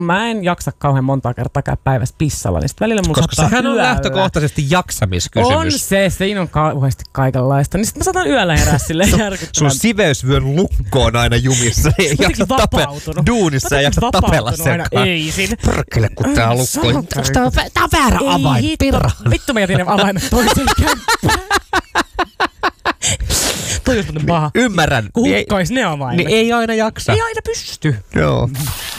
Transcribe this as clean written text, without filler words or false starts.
mä en jaksa kauhean monta kertaa käydä päivässä pissalla, niin sitten välillä mun koska sehän on lähtökohtaisesti jaksamiskysymys. On se, siinä on kauheasti kaikenlaista. Niin sitten mä saatan yöllä herää silleen järkyttävän. Sun siveysvyön lukko on aina jumissa. Ei jaksa duunissa ei jaksa tapella senkaan. Perkele, kun tää lukko on. Tää on väärä avain, pirra. Vittu mä jätin ne avaimet toiseen kämppään. Toi on paha. Ymmärrän. Kun hukkais ne avaimet. Niin ei aina jaksa. Ei aina pysty. Joo.